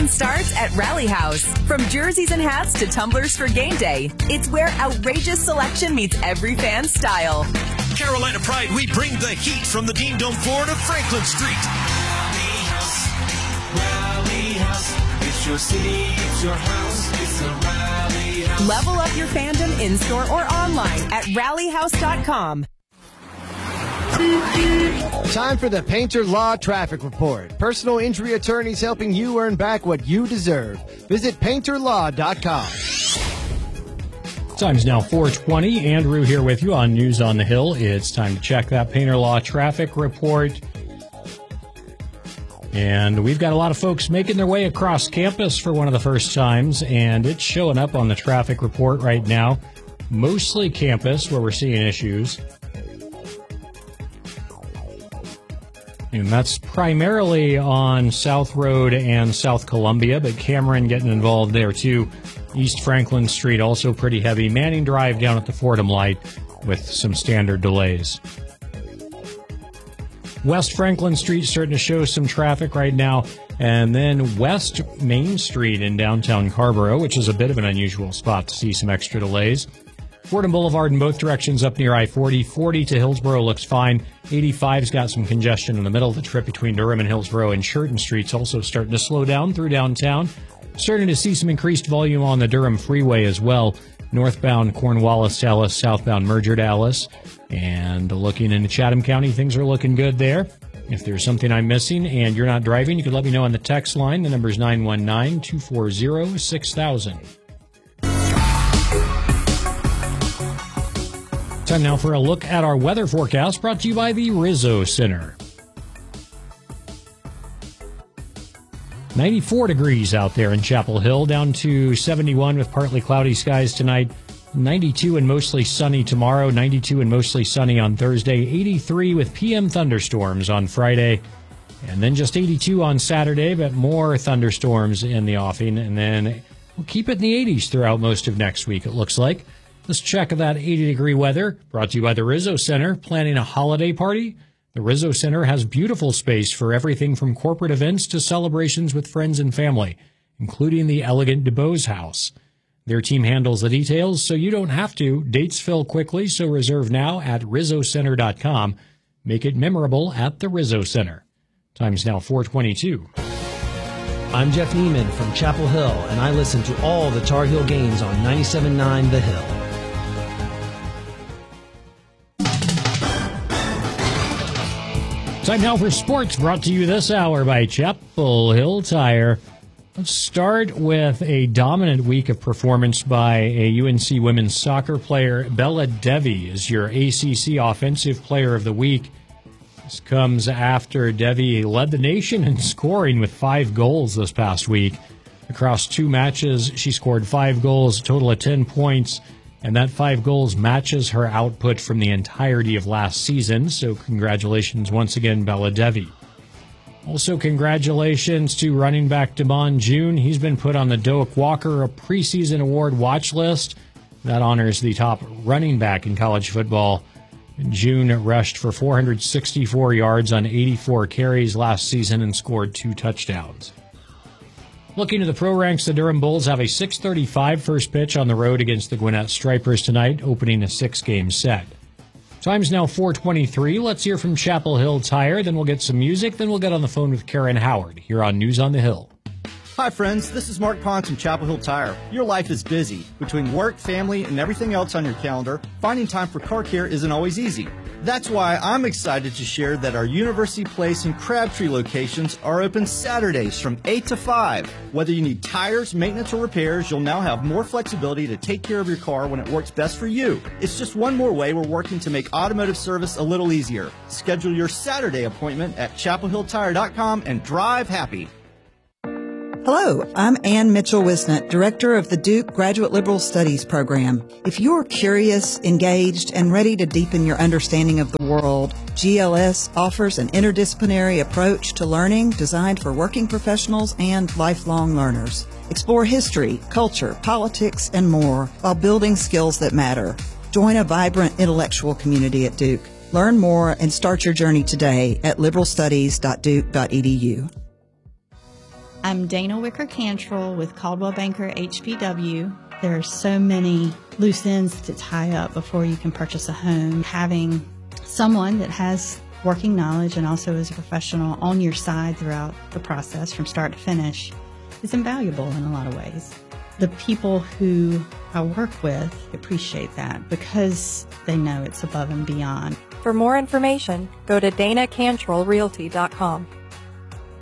season starts at Rally House. From jerseys and hats to tumblers for game day, it's where outrageous selection meets every fan's style. Carolina Pride, we bring the heat from the Dean Dome floor to Franklin Street. Rally House. It's your city, it's your house, it's a Rally House. Level up your fandom in-store or online at rallyhouse.com. Time for the Painter Law Traffic Report. Personal injury attorneys helping you earn back what you deserve. Visit painterlaw.com. Time's now 4:20. Andrew here with you on News on the Hill. It's time to check that Painter Law Traffic Report. And we've got a lot of folks making their way across campus for one of the first times, and it's showing up on the traffic report right now. Mostly campus where we're seeing issues. And that's primarily on South Road and South Columbia, but Cameron getting involved there too. East Franklin Street also pretty heavy. Manning Drive down at the Fordham Light with some standard delays. West Franklin Street starting to show some traffic right now. And then West Main Street in downtown Carrboro, which is a bit of an unusual spot to see some extra delays. Fordham Boulevard in both directions up near I-40. 40 to Hillsborough looks fine. 85's got some congestion in the middle of the trip between Durham and Hillsborough, and Churton Street's also starting to slow down through downtown. Starting to see some increased volume on the Durham Freeway as well. Northbound Cornwallis to Ellis, southbound Merger to Ellis. And looking into Chatham County, things are looking good there. If there's something I'm missing and you're not driving, you can let me know on the text line. The number's 919-240-6000. Time now for a look at our weather forecast brought to you by the Rizzo Center. 94 degrees out there in Chapel Hill, down to 71 with partly cloudy skies tonight. 92 and mostly sunny tomorrow, 92 and mostly sunny on Thursday, 83 with PM thunderstorms on Friday, and then just 82 on Saturday, but more thunderstorms in the offing, and then we'll keep it in the 80s throughout most of next week, it looks like. Let's check that 80-degree weather, brought to you by the Rizzo Center. Planning a holiday party? The Rizzo Center has beautiful space for everything from corporate events to celebrations with friends and family, including the elegant DuBose house. Their team handles the details, so you don't have to. Dates fill quickly, so reserve now at RizzoCenter.com. Make it memorable at the Rizzo Center. Time's now 4:22. I'm Jeff Neiman from Chapel Hill, and I listen to all the Tar Heel games on 97.9 The Hill. Time now for sports, brought to you this hour by Chapel Hill Tire. Let's start with a dominant week of performance by a UNC women's soccer player. Bella Devi is your ACC Offensive Player of the Week. This comes after Devi led the nation in scoring with 5 goals this past week. Across 2 matches, she scored 5 goals, a total of 10 points, and that 5 goals matches her output from the entirety of last season. So congratulations once again, Bella Devi. Also, congratulations to running back Damon June. He's been put on the Doak Walker preseason award watch list. That honors the top running back in college football. June rushed for 464 yards on 84 carries last season and scored 2 touchdowns. Looking to the pro ranks, the Durham Bulls have a 6:35 first pitch on the road against the Gwinnett Stripers tonight, opening a 6-game set. Time's now 4:23. Let's hear from Chapel Hill Tire, then we'll get some music, then we'll get on the phone with Karen Howard here on News on the Hill. Hi friends, this is Mark Ponce from Chapel Hill Tire. Your life is busy. Between work, family, and everything else on your calendar, finding time for car care isn't always easy. That's why I'm excited to share that our University Place and Crabtree locations are open Saturdays from 8 to 5. Whether you need tires, maintenance, or repairs, you'll now have more flexibility to take care of your car when it works best for you. It's just one more way we're working to make automotive service a little easier. Schedule your Saturday appointment at chapelhilltire.com and drive happy. Hello, I'm Ann Mitchell-Wisnett, Director of the Duke Graduate Liberal Studies Program. If you're curious, engaged, and ready to deepen your understanding of the world, GLS offers an interdisciplinary approach to learning designed for working professionals and lifelong learners. Explore history, culture, politics, and more while building skills that matter. Join a vibrant intellectual community at Duke. Learn more and start your journey today at liberalstudies.duke.edu. I'm Dana Wicker Cantrell with Caldwell Banker HBW. There are so many loose ends to tie up before you can purchase a home. Having someone that has working knowledge and also is a professional on your side throughout the process from start to finish is invaluable in a lot of ways. The people who I work with appreciate that because they know it's above and beyond. For more information, go to DanaCantrellRealty.com.